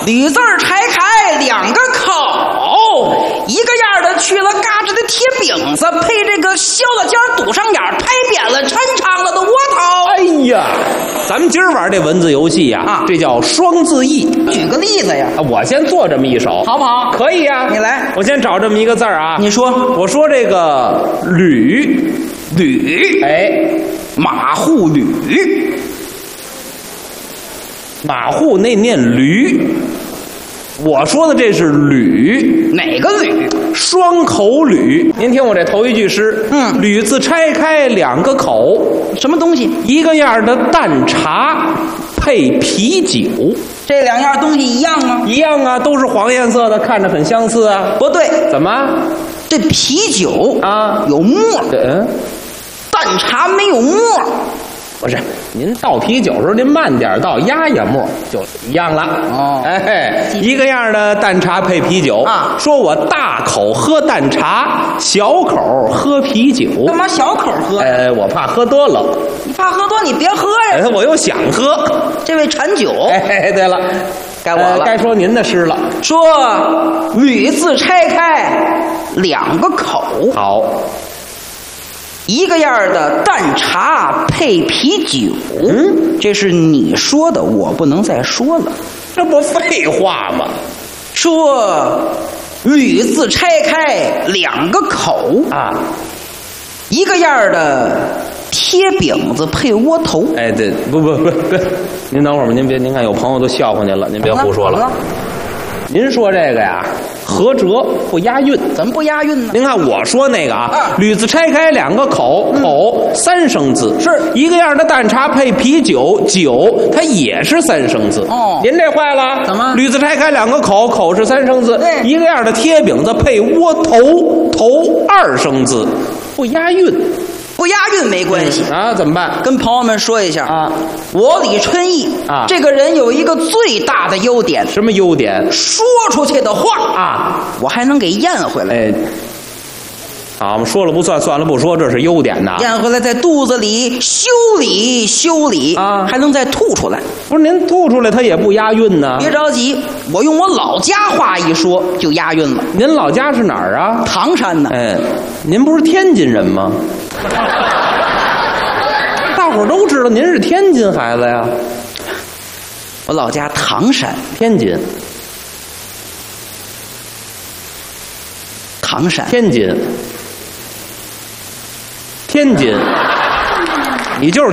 吕字儿拆开两个口，一个样的去了嘎吱的铁饼子，配这个削了尖堵上眼，拍扁了抻长了的窝头。 哎呀，咱们今儿玩这文字游戏呀，这叫双字义。 举个例子呀， 我先做这么一首， 好不好？ 可以呀， 你来。 我先找这么一个字儿啊。 你说， 我说这个吕，哎， 马户吕， 马户那念驴。我说的这是吕， 哪个吕？ 双口吕。您听我这头一句诗，吕字拆开两个口， 什么东西？ 一个样的淡茶配啤酒。 这两样东西一样吗？ 一样啊，都是黄颜色的，看着很相似啊。 不对， 怎么？ 这啤酒啊有沫， 淡茶没有沫。 不是，您倒啤酒的时候您慢点倒，压压沫就一样了。 哦， 哎，一个样的淡茶配啤酒啊。说我大口喝淡茶，小口喝啤酒。 干嘛小口喝？ 我怕喝多了。 你怕喝多，你别喝呀。 我又想喝。 这位馋酒。 哎，对了， 该我了， 该说您的诗了。 说吕字拆开两个口。 好。 一个样的淡茶配啤酒，这是你说的，我不能再说了， 这不废话吗？ 说吕字拆开两个口啊，一个样的贴饼子配窝头。 哎，对，不，您等会儿吧，您看有朋友都笑话您了，您别胡说了。您说这个呀，合辙不押韵， 怎么不押韵呢？ 您看我说那个吕字拆开两个口，口三声字， 是一个样的淡茶配啤酒，酒它也是三声字。 哦， 您这坏了， 怎么？ 吕字拆开两个口，口是三声字， 对， 一个样的贴饼子配窝头，头二声字，不押韵。 不押韵没关系啊，怎么办？ 跟朋友们说一下啊， 我李春义啊， 这个人有一个最大的优点。 什么优点？ 说出去的话啊， 我还能给咽回来。 哎，好，我们说了不算，算了不说，这是优点呐。 咽回来，在肚子里修理啊， 还能再吐出来。 不是您吐出来，它也不押韵呢。 别着急，我用我老家话一说就押韵了。 您老家是哪儿啊？ 唐山呢。 哎，您不是天津人吗？大伙儿都知道您是天津孩子呀。 我老家唐山， 天津。 唐山， 天津。天津，你就是